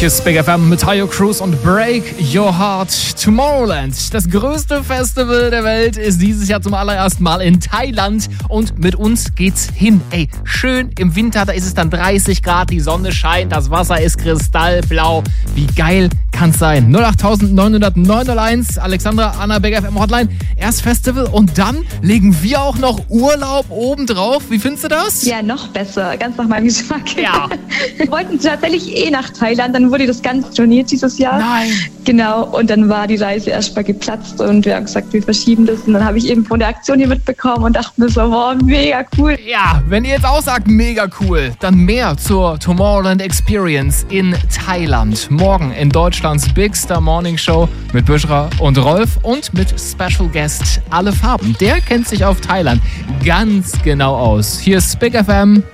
Hier ist Big FM mit Tayo Cruz und Break Your Heart. Tomorrowland, das größte Festival der Welt, ist dieses Jahr zum allerersten Mal in Thailand und mit uns geht's hin. Ey, schön im Winter, da ist es dann 30 Grad, die Sonne scheint, das Wasser ist kristallblau. Wie geil kann's sein? 08900 901, Alexandra, Anna, Big FM Hotline. Erst Festival und dann legen wir auch noch Urlaub obendrauf. Wie findest du das? Ja, noch besser. Ganz nach meinem Geschmack. Ja. Wir wollten tatsächlich nach Thailand, dann wurde das Ganze storniert dieses Jahr. Nein. Genau, und dann war die Reise erstmal geplatzt und wir haben gesagt, wir verschieben das. Und dann habe ich eben von der Aktion hier mitbekommen und dachte mir so, wow, mega cool. Ja, wenn ihr jetzt auch sagt, mega cool, dann mehr zur Tomorrowland Experience in Thailand. Morgen in Deutschlands Big Star Morning Show mit Büschra und Rolf und mit Special Guest Alle Farben. Der kennt sich auf Thailand ganz genau aus. Hier ist Big FM.